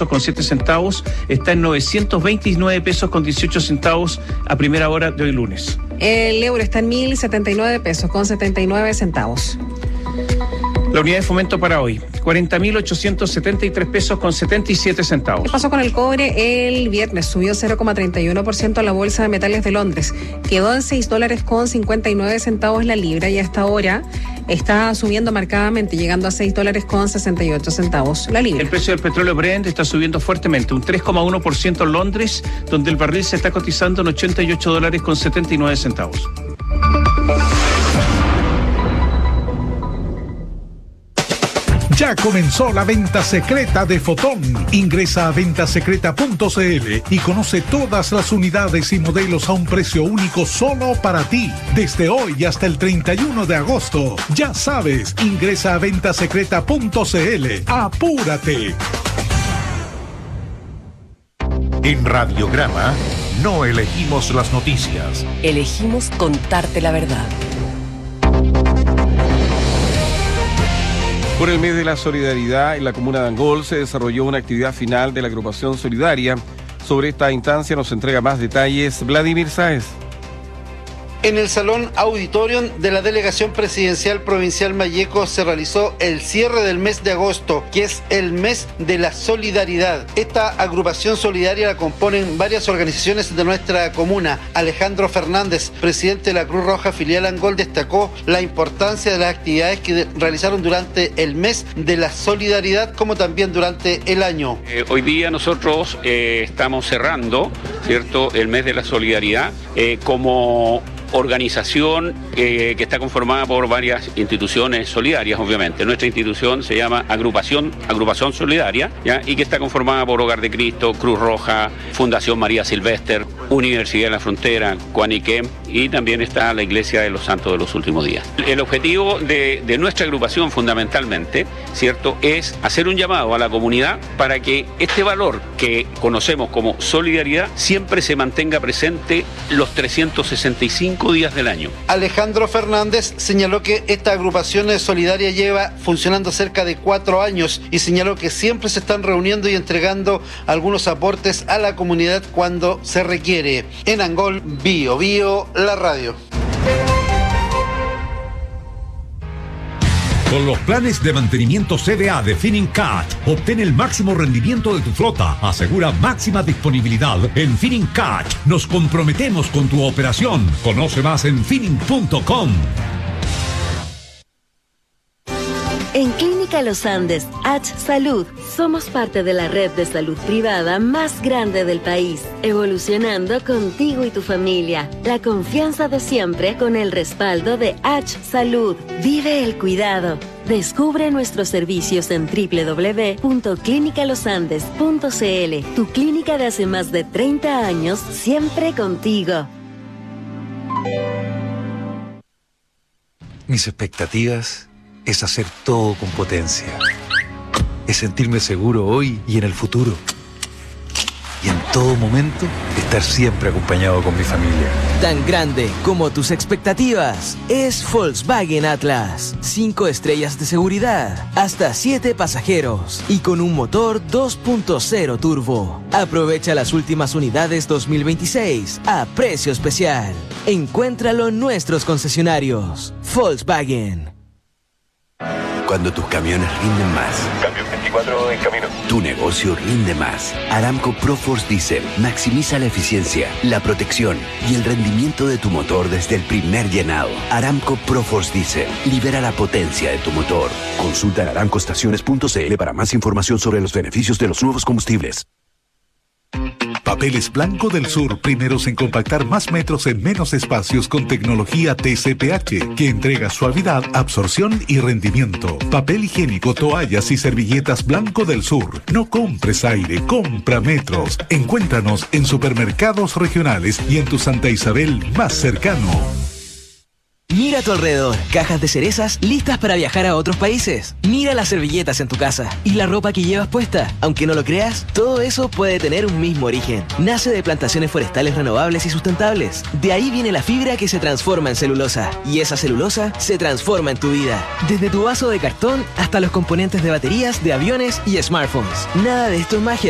pesos con 7 centavos, está en 929 pesos con 18 centavos a primera hora de hoy lunes. El euro está en 1.079 pesos con 79 centavos. La unidad de fomento para hoy, 40.873 pesos con 77 centavos. ¿Qué pasó con el cobre? El viernes subió 0,31% a la Bolsa de Metales de Londres. Quedó en $6 con 59 centavos la libra y hasta ahora está subiendo marcadamente, llegando a $6 con 68 centavos la libra. El precio del petróleo Brent está subiendo fuertemente, un 3,1% en Londres, donde el barril se está cotizando en $88 con 79 centavos. Ya comenzó la venta secreta de Fotón. Ingresa a ventasecreta.cl y conoce todas las unidades y modelos a un precio único solo para ti. Desde hoy hasta el 31 de agosto. Ya sabes, ingresa a ventasecreta.cl. ¡Apúrate! En Radiograma no elegimos las noticias. Elegimos contarte la verdad. Por el mes de la solidaridad, en la comuna de Angol se desarrolló una actividad final de la agrupación solidaria. Sobre esta instancia nos entrega más detalles Vladimir Sáez. En el Salón Auditorium de la Delegación Presidencial Provincial Malleco se realizó el cierre del mes de agosto, que es el mes de la solidaridad. Esta agrupación solidaria la componen varias organizaciones de nuestra comuna. Alejandro Fernández, presidente de la Cruz Roja Filial Angol, destacó la importancia de las actividades que realizaron durante el mes de la solidaridad, como también durante el año. Hoy día nosotros estamos cerrando, ¿cierto?, el mes de la solidaridad como organización que está conformada por varias instituciones solidarias, obviamente. Nuestra institución se llama Agrupación Solidaria, ¿ya? Y que está conformada por Hogar de Cristo, Cruz Roja, Fundación María Silvester, Universidad de la Frontera, Cuaniquem, y también está la Iglesia de los Santos de los Últimos Días. El objetivo de nuestra agrupación fundamentalmente, ¿cierto?, es hacer un llamado a la comunidad para que este valor que conocemos como solidaridad siempre se mantenga presente los 365 días del año. Alejandro Fernández señaló que esta agrupación solidaria lleva funcionando cerca de 4 años y señaló que siempre se están reuniendo y entregando algunos aportes a la comunidad cuando se requiere. En Angol, Bio Bio, la radio. Con los planes de mantenimiento CDA de Finincat, obtén el máximo rendimiento de tu flota. Asegura máxima disponibilidad en Finincat. Nos comprometemos con tu operación. Conoce más en finin.com. En Clínica Los Andes, H Salud, somos parte de la red de salud privada más grande del país, evolucionando contigo y tu familia. La confianza de siempre con el respaldo de H Salud. Vive el cuidado. Descubre nuestros servicios en www.clinicalosandes.cl. Tu clínica de hace más de 30 años, siempre contigo. Mis expectativas es hacer todo con potencia. Es sentirme seguro hoy y en el futuro. Y en todo momento, estar siempre acompañado con mi familia. Tan grande como tus expectativas es Volkswagen Atlas. 5 estrellas de seguridad, hasta 7 pasajeros y con un motor 2.0 turbo. Aprovecha las últimas unidades 2026 a precio especial. Encuéntralo en nuestros concesionarios. Volkswagen. Cuando tus camiones rinden más. Cambio 24 en camino. Tu negocio rinde más. Aramco ProForce Diesel maximiza la eficiencia, la protección y el rendimiento de tu motor desde el primer llenado. Aramco ProForce Diesel libera la potencia de tu motor. Consulta en aramcoestaciones.cl para más información sobre los beneficios de los nuevos combustibles. Papeles Blanco del Sur, primeros en compactar más metros en menos espacios con tecnología TCPH, que entrega suavidad, absorción y rendimiento. Papel higiénico, toallas y servilletas Blanco del Sur. No compres aire, compra metros. Encuéntranos en supermercados regionales y en tu Santa Isabel más cercano. Mira a tu alrededor, cajas de cerezas listas para viajar a otros países. Mira las servilletas en tu casa y la ropa que llevas puesta. Aunque no lo creas, todo eso puede tener un mismo origen. Nace de plantaciones forestales renovables y sustentables. De ahí viene la fibra que se transforma en celulosa. Y esa celulosa se transforma en tu vida. Desde tu vaso de cartón hasta los componentes de baterías, de aviones y smartphones. Nada de esto es magia.